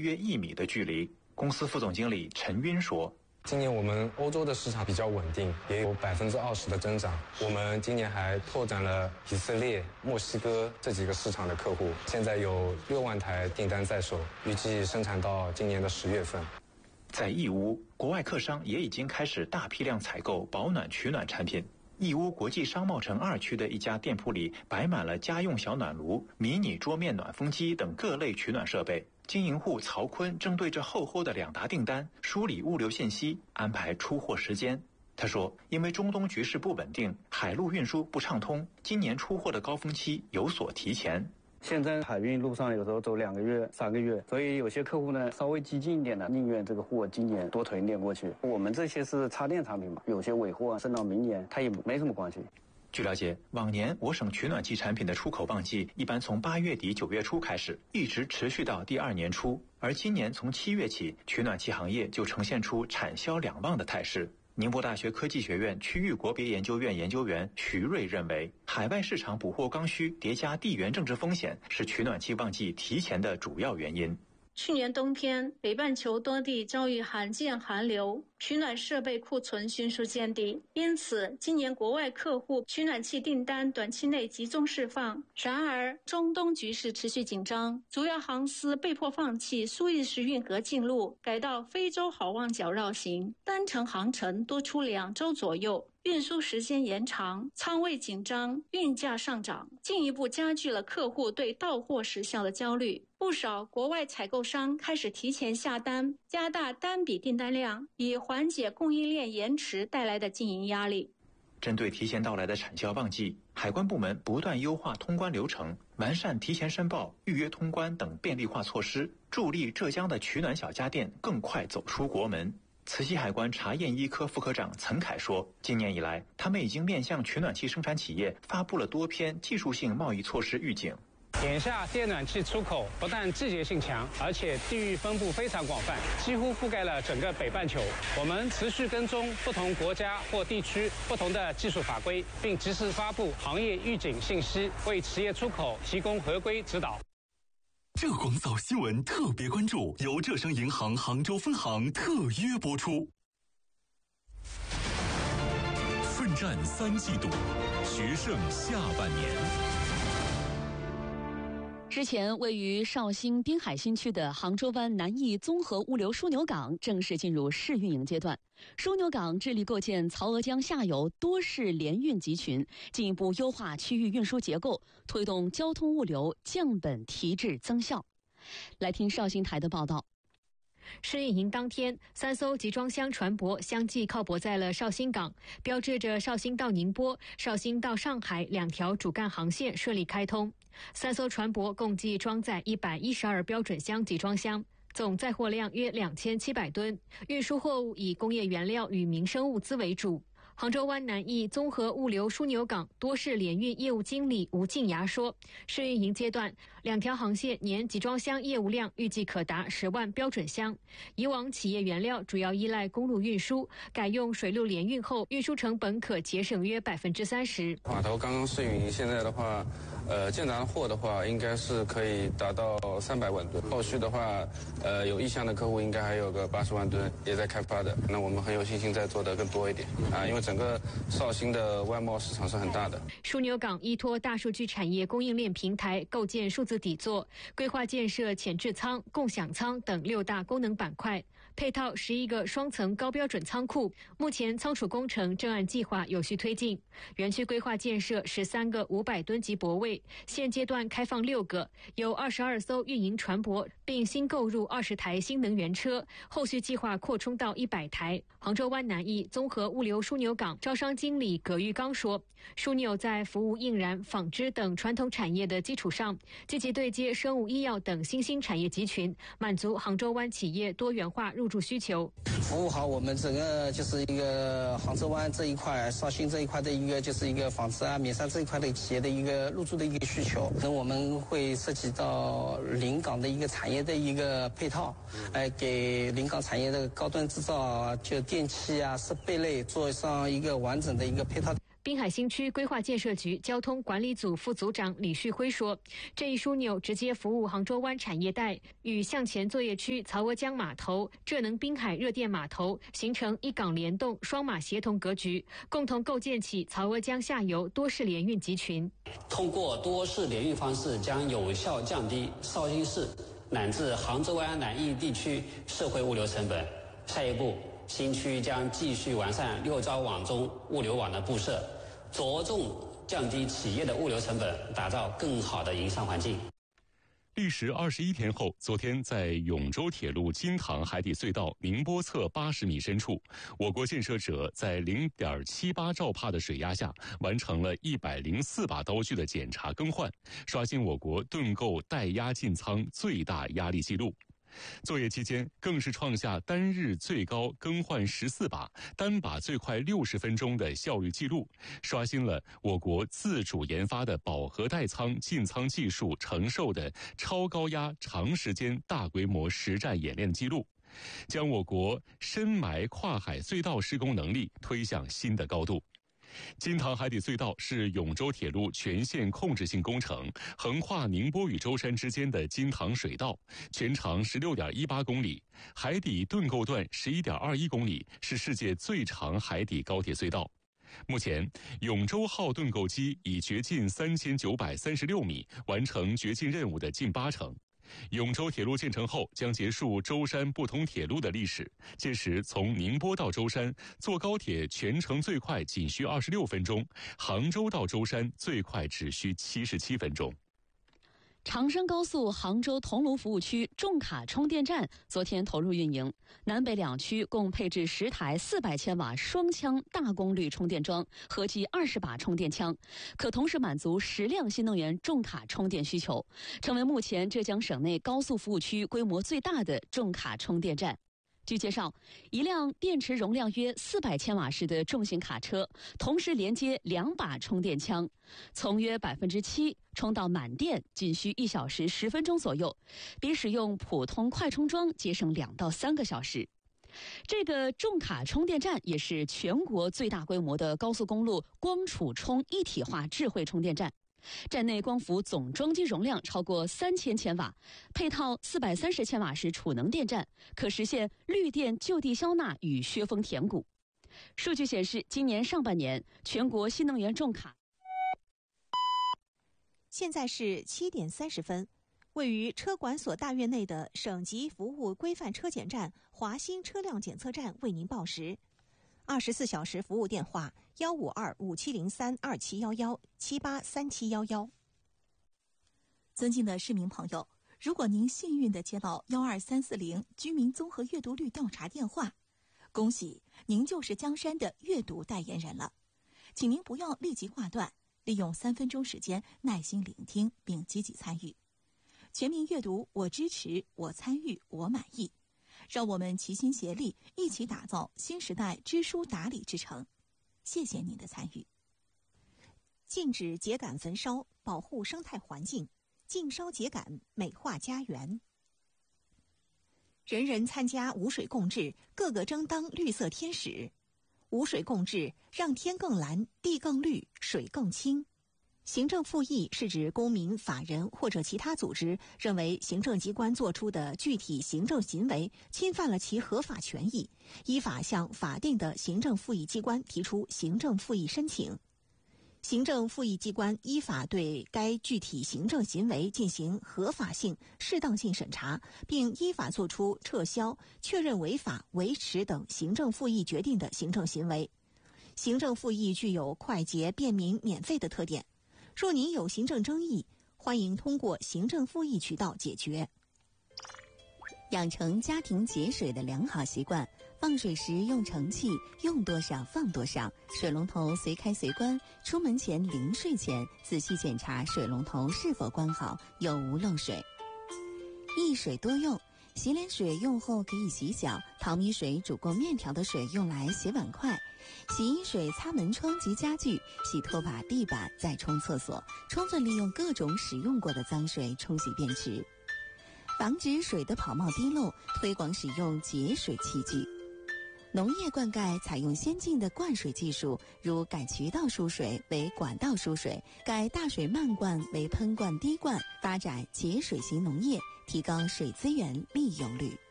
约1米的距离。公司副总经理陈晕说， 今年我们欧洲的市场比较稳定，也有20%的增长。我们今年还拓展了以色列、墨西哥这几个市场的客户，现在有6万台订单在手，预计生产到今年的10月份。 在义乌，国外客商也已经开始大批量采购保暖取暖产品。义乌国际商贸城2区的一家店铺里摆满了家用小暖炉、迷你桌面暖风机等各类取暖设备。经营户曹坤正对着厚厚的2沓订单梳理物流信息，安排出货时间。他说，因为中东局势不稳定，海陆运输不畅通，今年出货的高峰期有所提前。 现在海运路上有时候走2个月、3个月，所以有些客户呢稍微激进一点的，宁愿这个货今年多囤一点过去。我们这些是插电产品嘛，有些尾货升到明年，它也没什么关系。 据了解，往年我省取暖器产品的出口旺季一般从8月底9月初开始，一直持续到第2年初，而今年从7月起，取暖器行业就呈现出产销两旺的态势。宁波大学科技学院区域国别研究院研究员徐瑞认为，海外市场补货刚需叠加地缘政治风险是取暖器旺季提前的主要原因。 去年冬天，北半球多地遭遇罕见寒流，取暖设备库存迅速见底，因此今年国外客户取暖器订单短期内集中释放。然而，中东局势持续紧张，主要航司被迫放弃苏伊士运河近路，改到非洲好望角绕行，单程航程多出2周左右。运输时间延长，仓位紧张，运价上涨，进一步加剧了客户对到货时效的焦虑。不少国外采购商开始提前下单，加大单笔订单量，以缓解供应链延迟带来的经营压力。 针对提前到来的产销旺季，海关部门不断优化通关流程，完善提前申报、预约通关等便利化措施，助力浙江的取暖小家电更快走出国门。慈溪海关查验一科副科长岑凯说，今年以来，他们已经面向取暖器生产企业发布了多篇技术性贸易措施预警。 眼下电暖器出口不但季节性强，而且地域分布非常广泛，几乎覆盖了整个北半球。我们持续跟踪不同国家或地区不同的技术法规，并及时发布行业预警信息，为企业出口提供合规指导。 浙广早新闻特别关注，由浙商银行杭州分行特约播出。奋战3季度，决胜下半年。 之前，位于绍兴滨海新区的杭州湾南翼综合物流枢纽港正式进入试运营阶段。枢纽港致力构建曹娥江下游多式联运集群，进一步优化区域运输结构，推动交通物流降本提质增效。来听绍兴台的报道。 试运营当天，3艘集装箱船舶相继靠泊在了绍兴港，标志着绍兴到宁波、绍兴到上海2条主干航线顺利开通。3艘船舶共计装载112标准箱集装箱，总载货量约2700吨，运输货物以工业原料与民生物资为主。杭州湾南翼综合物流枢纽港多式联运业务经理吴静雅说，试运营阶段2条航线年集装箱业务量预计可达10万标准箱。以往企业原料主要依赖公路运输，改用水路联运后，运输成本可节省约30%。 码头刚刚试运营，现在的话建达货的话应该是可以达到300万吨，后续的话有意向的客户应该还有个80万吨也在开发的，那我们很有信心再做得更多一点因为整个绍兴的外贸市场是很大的。 枢纽港依托大数据产业供应链平台，构建数字底座，规划建设前置仓、共享仓等6大功能板块，配套11个双层高标准仓库。目前仓储工程正按计划有序推进，园区规划建设13个500吨级泊位，现阶段开放6个，有22艘运营船舶，并新购入20台新能源车，后续计划扩充到100台。杭州湾南翼综合物流枢纽港招商经理葛玉刚说，枢纽在服务印染、纺织等传统产业的基础上，积极对接生物医药等新兴产业集群，满足杭州湾企业多元化入驻需求。 服务好我们整个就是一个杭州湾这一块、绍兴这一块的一个就是一个纺织棉纱这一块的企业的一个入驻的一个需求。那我们会涉及到临港的一个产业的一个配套，给临港产业的高端制造就电器设备类做上一个完整的一个配套。 滨海新区规划建设局交通管理组副组长李旭辉说，这一枢纽直接服务杭州湾产业带，与向前作业区曹娥江码头、浙能滨海热电码头形成一港联动、双码协同格局，共同构建起曹娥江下游多式联运集群。 通过多式联运方式，将有效降低绍兴市乃至杭州湾南翼地区社会物流成本。下一步，新区将继续完善6招网中物流网的布设，着重降低企业的物流成本，打造更好的营商环境。 历时21天后，昨天在永州铁路金塘海底隧道宁波侧80米深处，我国建设者在0.78兆帕的水压下，完成了104把刀具的检查更换，刷新我国盾构带压进舱最大压力记录。作业期间，更是创下单日最高更换14把、单把最快60分钟的效率记录，刷新了我国自主研发的饱和带舱进舱技术承受的超高压长时间大规模实战演练记录，将我国深埋跨海隧道施工能力推向新的高度。金塘海底隧道是永州铁路全线控制性工程，横跨宁波与舟山之间的金塘水道，全长16.18公里，海底盾构段11.21公里，是世界最长海底高铁隧道。目前，永州号盾构机已掘进3936米，完成掘进任务的近80%。永州铁路建成后，将结束舟山不通铁路的历史。届时，从宁波到舟山，坐高铁全程最快仅需26分钟；杭州到舟山最快只需77分钟。 长深高速杭州桐庐服务区重卡充电站昨天投入运营，南北两区共配置10台400千瓦双枪大功率充电桩，合计20把充电枪，可同时满足10辆新能源重卡充电需求，成为目前浙江省内高速服务区规模最大的重卡充电站。据介绍，一辆电池容量约400千瓦时的重型卡车，同时连接2把充电枪，从约7%充到满电仅需1小时10分钟左右，比使用普通快充桩节省2到3个小时。这个重卡充电站也是全国最大规模的高速公路光储充一体化智慧充电站。站内光伏总装机容量超过3000千瓦，配套430千瓦时储能电站，可实现绿电就地消纳与削峰填谷。数据显示，今年上半年全国新能源重卡。 现在是7点30分，位于车管所大院内的省级服务规范车检站华新车辆检测站为您报时。24小时服务电话15257032711783711。尊敬的市民朋友，如果您幸运地接到12340居民综合阅读率调查电话，恭喜您就是江山的阅读代言人了。请您不要立即挂断，利用3分钟时间耐心聆听并积极参与。全民阅读，我支持，我参与，我满意。让我们齐心协力，一起打造新时代知书达理之城。谢谢您的参与。禁止秸秆焚烧，保护生态环境，禁烧秸秆，美化家园。人人参加无水共治，个个争当绿色天使。无水共治，让天更蓝，地更绿，水更清。行政复议是指公民、法人或者其他组织认为行政机关作出的具体行政行为侵犯了其合法权益，依法向法定的行政复议机关提出行政复议申请。行政复议机关依法对该具体行政行为进行合法性、适当性审查，并依法作出撤销、确认违法、维持等行政复议决定的行政行为。行政复议具有快捷、便民、免费的特点。若您有行政争议，欢迎通过行政复议渠道解决。养成家庭节水的良好习惯，放水时用盛器，用多少放多少，水龙头随开随关，出门前临睡前仔细检查水龙头是否关好，有无漏水。一水多用，洗脸水用后可以洗脚，淘米水煮过面条的水用来洗碗筷，洗衣水擦门窗及家具，洗拖把、地板，再冲厕所，充分利用各种使用过的脏水冲洗便池。防止水的跑冒滴漏，推广使用节水器具。 农业灌溉采用先进的灌水技术，如改渠道输水为管道输水，改大水漫灌为喷灌滴灌，发展节水型农业，提高水资源利用率。